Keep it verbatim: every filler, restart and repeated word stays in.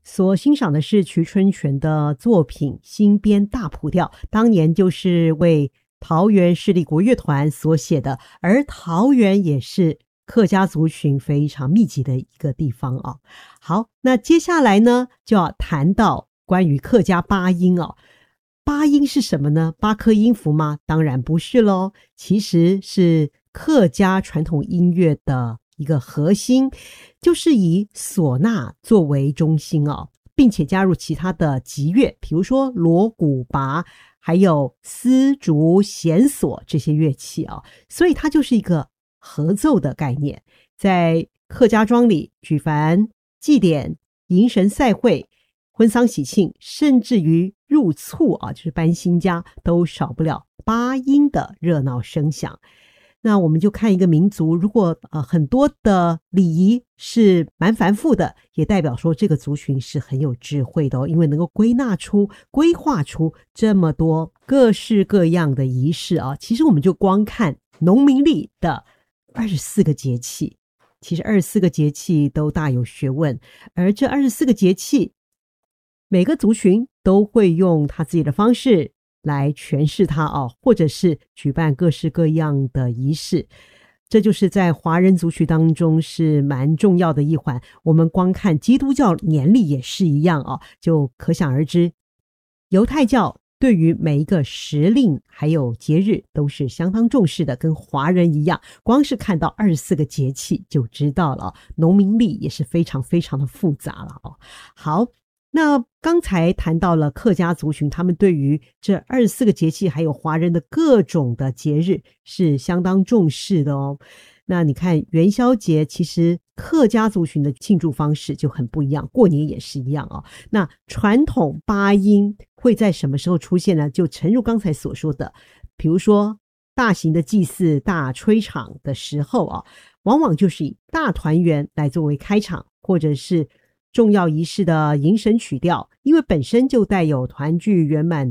所欣赏的是徐春泉的作品《新编大谱调》，当年就是为桃园市立国乐团所写的，而桃园也是客家族群非常密集的一个地方啊。好，那接下来呢，就要谈到关于客家八音哦。八音是什么呢？八颗音符吗？当然不是咯，其实是客家传统音乐的一个核心，就是以唢呐作为中心哦，并且加入其他的击乐，比如说锣鼓拔，还有丝竹弦索这些乐器哦，所以它就是一个合奏的概念。在客家庄里举凡祭典、迎神赛会、婚丧喜庆，甚至于入厝啊，就是搬新家，都少不了八音的热闹声响。那我们就看一个民族，如果呃很多的礼仪是蛮繁复的，也代表说这个族群是很有智慧的哦，因为能够归纳出、规划出这么多各式各样的仪式啊。其实我们就光看农民历的二十四个节气，其实二十四个节气都大有学问，而这二十四个节气，每个族群都会用他自己的方式来诠释它哦，或者是举办各式各样的仪式，这就是在华人族群当中是蛮重要的一环。我们光看基督教年历也是一样哦，就可想而知，犹太教对于每一个时令还有节日都是相当重视的，跟华人一样，光是看到二十四个节气就知道了哦，农民历也是非常非常的复杂了哦。好，那刚才谈到了客家族群，他们对于这二十四个节气还有华人的各种的节日是相当重视的哦。那你看元宵节，其实客家族群的庆祝方式就很不一样，过年也是一样哦。那传统八音会在什么时候出现呢？就诚如刚才所说的，比如说大型的祭祀、大吹场的时候啊，往往就是以大团圆来作为开场，或者是重要仪式的迎神曲调，因为本身就带有团聚圆满